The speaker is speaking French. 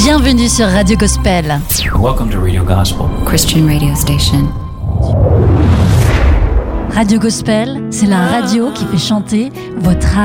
Bienvenue sur Radio Gospel. Welcome to Radio Gospel, Christian radio station. Radio Gospel, c'est la radio qui fait chanter votre âme.